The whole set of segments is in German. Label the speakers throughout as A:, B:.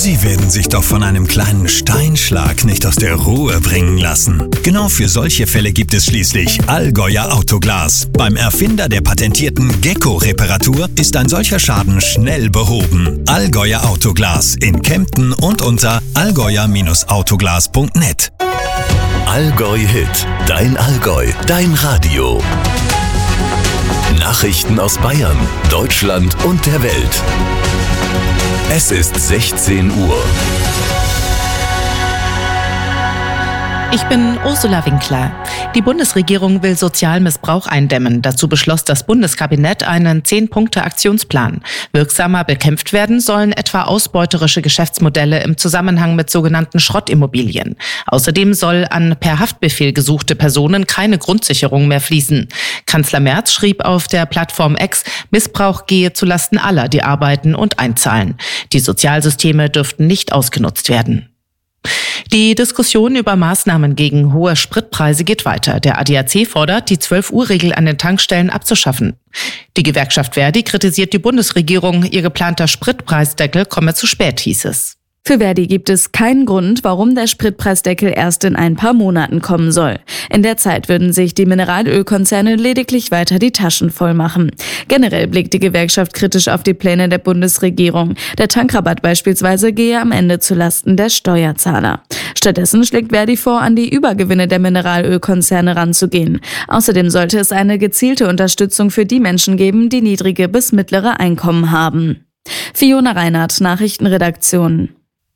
A: Sie werden sich doch von einem kleinen Steinschlag nicht aus der Ruhe bringen lassen. Genau für solche Fälle gibt es schließlich Allgäuer Autoglas. Beim Erfinder der patentierten Gecko-Reparatur ist ein solcher Schaden schnell behoben. Allgäuer Autoglas in Kempten und unter allgäuer-autoglas.net.
B: Allgäu Hit, dein Allgäu, dein Radio. Nachrichten aus Bayern, Deutschland und der Welt. Es ist 16 Uhr.
C: Ich bin Ursula Winkler. Die Bundesregierung will Sozialmissbrauch eindämmen. Dazu beschloss das Bundeskabinett einen 10-Punkte-Aktionsplan. Wirksamer bekämpft werden sollen etwa ausbeuterische Geschäftsmodelle im Zusammenhang mit sogenannten Schrottimmobilien. Außerdem soll an per Haftbefehl gesuchte Personen keine Grundsicherung mehr fließen. Kanzler Merz schrieb auf der Plattform X, Missbrauch gehe zulasten aller, die arbeiten und einzahlen. Die Sozialsysteme dürften nicht ausgenutzt werden. Die Diskussion über Maßnahmen gegen hohe Spritpreise geht weiter. Der ADAC fordert, die 12-Uhr-Regel an den Tankstellen abzuschaffen. Die Gewerkschaft Verdi kritisiert die Bundesregierung. Ihr geplanter Spritpreisdeckel komme zu spät, hieß es.
D: Für Verdi gibt es keinen Grund, warum der Spritpreisdeckel erst in ein paar Monaten kommen soll. In der Zeit würden sich die Mineralölkonzerne lediglich weiter die Taschen voll machen. Generell blickt die Gewerkschaft kritisch auf die Pläne der Bundesregierung. Der Tankrabatt beispielsweise gehe am Ende zulasten der Steuerzahler. Stattdessen schlägt Verdi vor, an die Übergewinne der Mineralölkonzerne ranzugehen. Außerdem sollte es eine gezielte Unterstützung für die Menschen geben, die niedrige bis mittlere Einkommen haben. Fiona Reinhardt, Nachrichtenredaktion.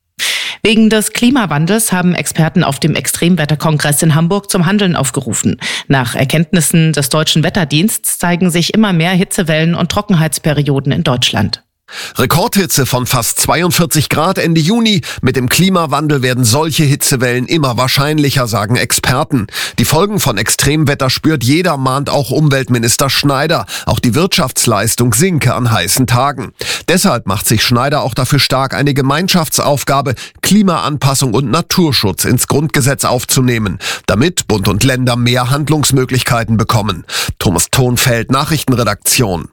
C: Wegen des Klimawandels haben Experten auf dem Extremwetterkongress in Hamburg zum Handeln aufgerufen. Nach Erkenntnissen des Deutschen Wetterdienstes zeigen sich immer mehr Hitzewellen und Trockenheitsperioden in Deutschland.
E: Rekordhitze von fast 42 Grad Ende Juni. Mit dem Klimawandel werden solche Hitzewellen immer wahrscheinlicher, sagen Experten. Die Folgen von Extremwetter spürt jeder, mahnt auch Umweltminister Schneider. Auch die Wirtschaftsleistung sinke an heißen Tagen. Deshalb macht sich Schneider auch dafür stark, eine Gemeinschaftsaufgabe, Klimaanpassung und Naturschutz ins Grundgesetz aufzunehmen, damit Bund und Länder mehr Handlungsmöglichkeiten bekommen. Thomas Thonfeld, Nachrichtenredaktion.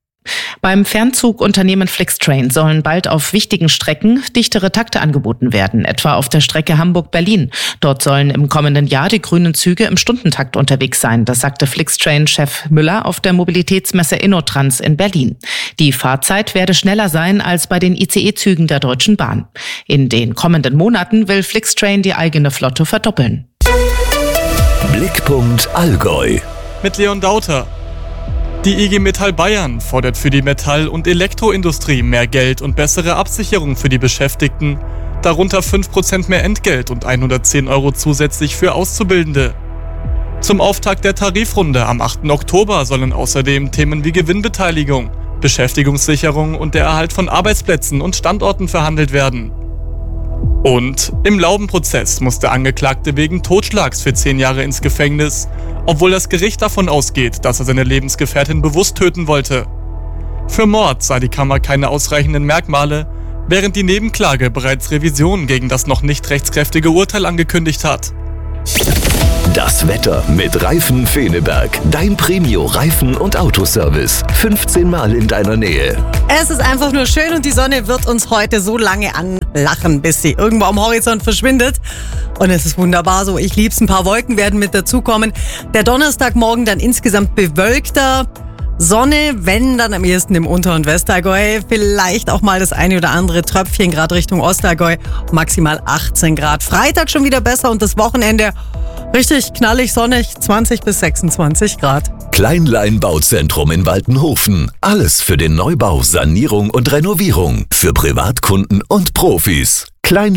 C: Beim Fernzugunternehmen Flixtrain sollen bald auf wichtigen Strecken dichtere Takte angeboten werden, etwa auf der Strecke Hamburg-Berlin. Dort sollen im kommenden Jahr die grünen Züge im Stundentakt unterwegs sein. Das sagte Flixtrain-Chef Müller auf der Mobilitätsmesse InnoTrans in Berlin. Die Fahrzeit werde schneller sein als bei den ICE-Zügen der Deutschen Bahn. In den kommenden Monaten will Flixtrain die eigene Flotte verdoppeln.
B: Blickpunkt Allgäu.
F: Mit Leon Dauter. Die IG Metall Bayern fordert für die Metall- und Elektroindustrie mehr Geld und bessere Absicherung für die Beschäftigten, darunter 5% mehr Entgelt und 110 € zusätzlich für Auszubildende. Zum Auftakt der Tarifrunde am 8. Oktober sollen außerdem Themen wie Gewinnbeteiligung, Beschäftigungssicherung und der Erhalt von Arbeitsplätzen und Standorten verhandelt werden. Und im Laubenprozess muss der Angeklagte wegen Totschlags für 10 Jahre ins Gefängnis, obwohl das Gericht davon ausgeht, dass er seine Lebensgefährtin bewusst töten wollte. Für Mord sah die Kammer keine ausreichenden Merkmale, während die Nebenklage bereits Revision gegen das noch nicht rechtskräftige Urteil angekündigt hat.
B: Das Wetter mit Reifen Feneberg. Dein Premio-Reifen- und Autoservice. 15 Mal in deiner Nähe.
G: Es ist einfach nur schön und die Sonne wird uns heute so lange anlachen, bis sie irgendwo am Horizont verschwindet. Und es ist wunderbar so. Ich lieb's. Ein paar Wolken werden mit dazukommen. Der Donnerstagmorgen dann insgesamt bewölkter. Sonne, wenn dann am ehesten im Unter- und Westallgäu. Vielleicht auch mal das eine oder andere Tröpfchen, gerade Richtung Ostallgäu. Maximal 18 Grad. Freitag schon wieder besser und das Wochenende richtig knallig sonnig, 20 bis 26 Grad.
B: Kleinlein Bauzentrum in Waltenhofen. Alles für den Neubau, Sanierung und Renovierung. Für Privatkunden und Profis.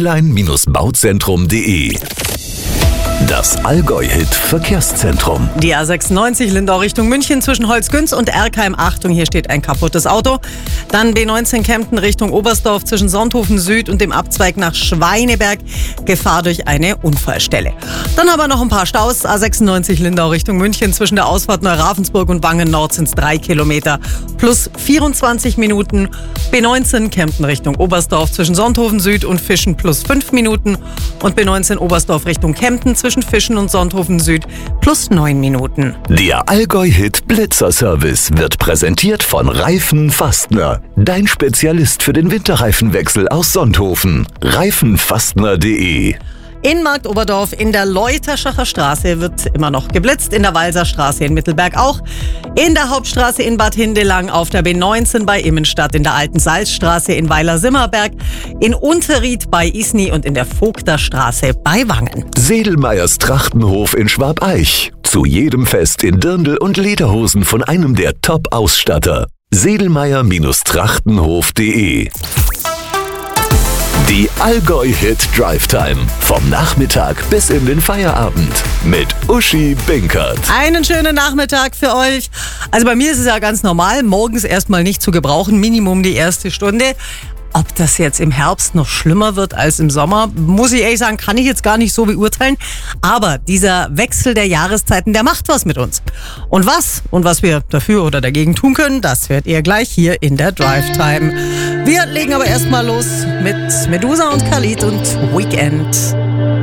B: Kleinlein-bauzentrum.de. Das Allgäu-Hit-Verkehrszentrum.
G: Die A96 Lindau Richtung München zwischen Holzgünz und Erkheim. Achtung, hier steht ein kaputtes Auto. Dann B19 Kempten Richtung Oberstdorf zwischen Sonthofen Süd und dem Abzweig nach Schweineberg. Gefahr durch eine Unfallstelle. Dann aber noch ein paar Staus. A96 Lindau Richtung München zwischen der Ausfahrt Neuravensburg und Wangen Nord sind es 3 Kilometer plus 24 Minuten. B19 Kempten Richtung Oberstdorf zwischen Sonthofen Süd und Fischen plus 5 Minuten. Und B19 Oberstdorf Richtung Kempten zwischen zwischen Fischen und Sonthofen Süd plus 9 Minuten.
B: Der Allgäu-Hit Blitzer-Service wird präsentiert von Reifen Fastner. Dein Spezialist für den Winterreifenwechsel aus Sonthofen. Reifenfastner.de.
G: In Marktoberdorf in der Leuterschacher Straße wird immer noch geblitzt, in der Walser Straße in Mittelberg auch, in der Hauptstraße in Bad Hindelang, auf der B19 bei Immenstadt, in der Alten Salzstraße in Weiler-Simmerberg, in Unterried bei Isny und in der Vogterstraße bei Wangen.
B: Sedelmeyers Trachtenhof in Schwabeich. Zu jedem Fest in Dirndl und Lederhosen von einem der Top-Ausstatter. Sedelmeyer-Trachtenhof.de. Die Allgäu-Hit Drive Time. Vom Nachmittag bis in den Feierabend. Mit Uschi Binkert.
G: Einen schönen Nachmittag für euch. Also bei mir ist es ja ganz normal, morgens erstmal nicht zu gebrauchen, Minimum die erste Stunde. Ob das jetzt im Herbst noch schlimmer wird als im Sommer, muss ich ehrlich sagen, kann ich jetzt gar nicht so beurteilen. Aber dieser Wechsel der Jahreszeiten, der macht was mit uns. Und was wir dafür oder dagegen tun können, das hört ihr gleich hier in der Drive Time. Wir legen aber erstmal los mit Medusa und Khalid und Weekend.